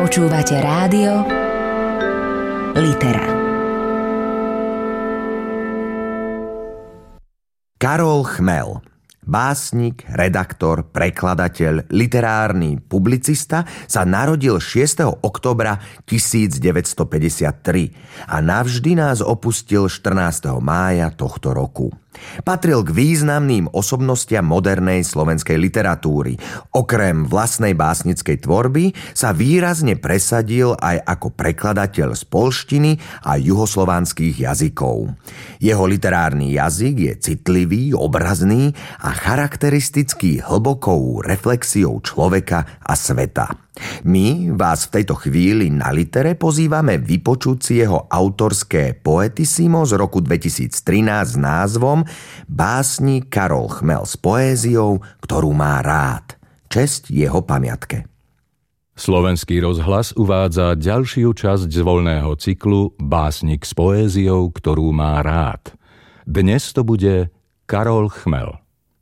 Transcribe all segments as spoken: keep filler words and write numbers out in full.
Počúvate rádio Litera. Karol Chmel, básnik, redaktor, prekladateľ, literárny publicista, sa narodil šiesteho októbra tisícdeväťstopäťdesiattri a navždy nás opustil štrnásteho mája tohto roku. Patril k významným osobnostiam modernej slovenskej literatúry. Okrem vlastnej básnickej tvorby sa výrazne presadil aj ako prekladateľ z poľštiny a juhoslovanských jazykov. Jeho literárny jazyk je citlivý, obrazný a charakteristický hlbokou reflexiou človeka a sveta. My vás v tejto chvíli na Litere pozývame vypočuť si jeho autorské poetissimo z roku dvetisíctrinásť s názvom Básnik Karol Chmel s poéziou, ktorú má rád. Česť jeho pamiatke. Slovenský rozhlas uvádza ďalšiu časť z voľného cyklu Básnik s poéziou, ktorú má rád. Dnes to bude Karol Chmel.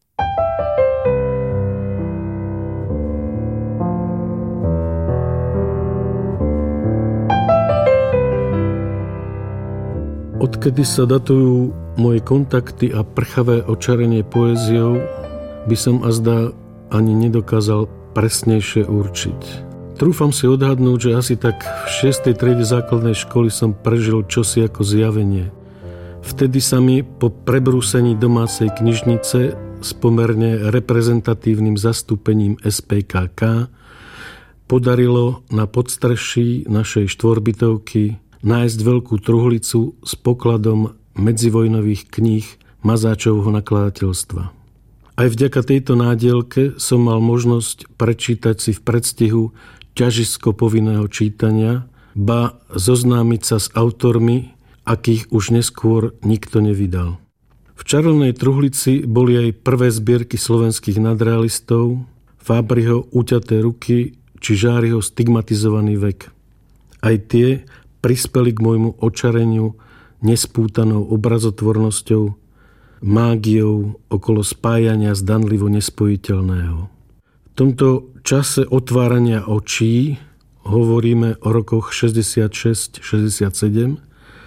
Odkedy sa datujú moje kontakty a prchavé očarenie poéziou, by som azda ani nedokázal presnejšie určiť. Trúfam si odhadnúť, že asi tak v šiestej triede základnej školy som prežil čosi ako zjavenie. Vtedy sa mi po prebrúsení domácej knižnice s pomerne reprezentatívnym zastúpením es pé ká ká podarilo na podstreší našej štvorbytovky nájsť veľkú truhlicu s pokladom medzivojnových kníh Mazáčovho nakladateľstva. Aj vďaka tejto nádielke som mal možnosť prečítať si v predstihu ťažisko povinného čítania, ba zoznámiť sa s autormi, akých už neskôr nikto nevydal. V čarovnej truhlici boli aj prvé zbierky slovenských nadrealistov, Fábriho Uťaté ruky či Žáriho Stigmatizovaný vek. Aj tie prispeli k môjmu očareniu nespútanou obrazotvornosťou, mágiou okolo spájania zdanlivo nespojiteľného. V tomto čase otvárania očí, hovoríme o rokoch šesťdesiatšesť šesťdesiatsedem,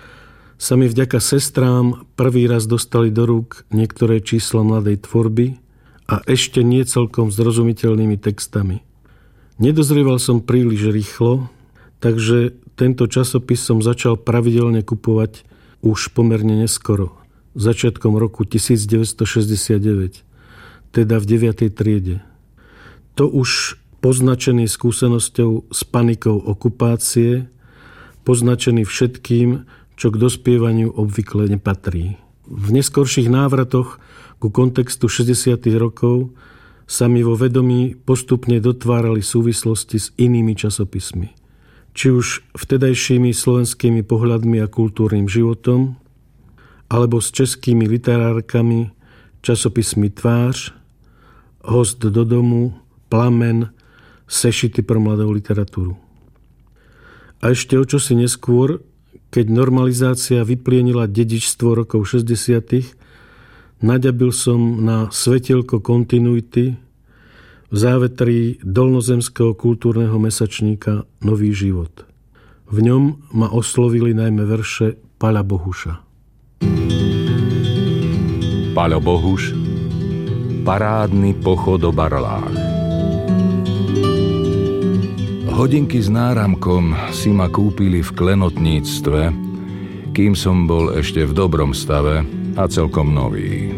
sa mi vďaka sestrám prvý raz dostali do rúk niektoré čísla mladej tvorby a ešte nie celkom zrozumiteľnými textami. Nedozrieval som príliš rýchlo, takže tento časopis som začal pravidelne kupovať už pomerne neskoro, začiatkom roku devätnásťstošesťdesiatdeväť, teda v deviatej triede. To už poznačený skúsenosťou s panikou okupácie, poznačený všetkým, čo k dospievaniu obvykle nepatrí. V neskorších návratoch ku kontextu šesťdesiatych rokov sa mi vo vedomí postupne dotvárali súvislosti s inými časopismi. Či už vtedajšími slovenskými pohľadmi a kultúrnym životom, alebo s českými literárkami, časopismi Tvář, Host do domu, Plamen, Sešity pro mladou literatúru. A ešte o čosi neskôr, keď normalizácia vyplienila dedičstvo rokov šesťdesiatych, naďabil som na svetielko kontinuity v závetrí dolnozemského kultúrneho mesačníka Nový život. V ňom ma oslovili najmä verše Paľa Bohuša. Paľo Bohuš, Parádny pochod o barlách. Hodinky s náramkom si ma kúpili v klenotníctve, kým som bol ešte v dobrom stave a celkom nový.